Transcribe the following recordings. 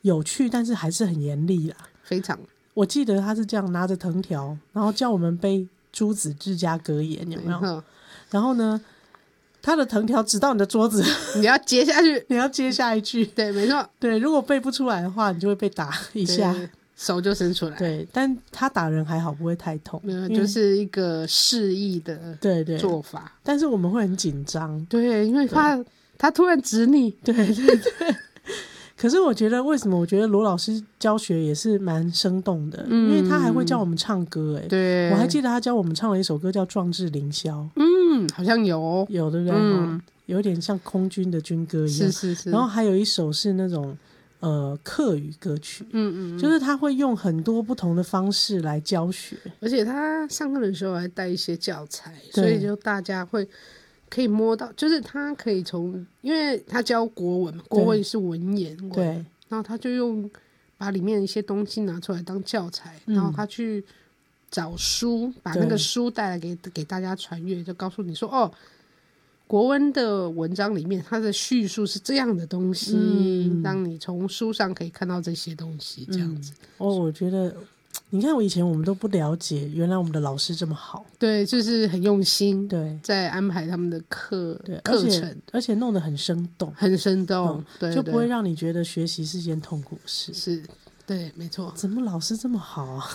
有趣，但是还是很严厉啦。 非常， 我记得他是这样拿着藤条，然后叫我们背朱子治家格言，有没有？然后呢，他的藤条指到你的桌子， 你要接下去， 你要接下一句。 对，没错。 对，如果背不出来的话，你就会被打一下， 手就伸出来。 对，但他打人还好，不会太痛， 没有，就是一个示意的做法。 对，但是我们会很紧张， 对，因为怕他突然指你。 对对对。可是我觉得，为什么我觉得罗老师教学也是蛮生动的，因为他还会教我们唱歌。 对， 我还记得他教我们唱了一首歌叫《壮志凌霄》。 好像有对不对？有点像空军的军歌一样。 是。 然后还有一首是那种客语歌曲。就是他会用很多不同的方式来教学， 而且他上课的时候还带一些教材，所以就大家可以摸到，就是他可以因为他教国文嘛，国文是文言文， 对， 然后他就把里面一些东西拿出来当教材，然后他去找书，把那个书带来给大家传阅，就告诉你说国文的文章里面它的叙述是这样的东西，让你从书上可以看到这些东西，这样子。 我觉得你看，我们都不了解，原来我们的老师这么好。 对，就是很用心， 对， 在安排他们的课程， 而且弄得很生动， 对， 就不会让你觉得学习是件痛苦事。 是，对，没错。 怎么老师这么好啊？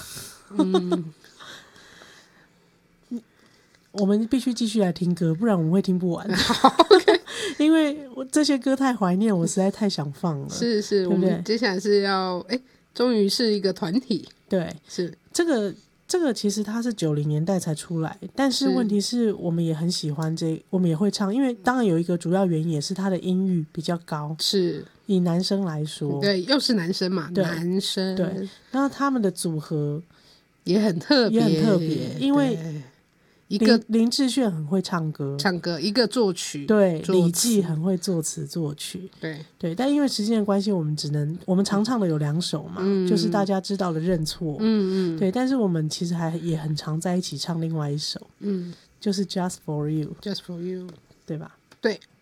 我们必须继续来听歌，不然我们会听不完。 okay 因为这些歌太怀念，我实在太想放了。 是，对不对？我们接下来是要终于是一个团体。 对， 是这个其实它是90年代才出来，但是问题是我们也很喜欢我们也会唱，因为当然有一个主要原因也是它的音域比较高， 是以男生来说， 对，又是男生嘛，男生， 对，然后他们的组合也很特别， 因为林志炫很会唱歌， 一个作曲， 对，李济很会作词作曲，对，但因为时间的关系，我们常唱的有2首嘛，就是大家知道的认错，对，但是我们其实也很常在一起唱另外一首，就是 Just for You， 对吧？对，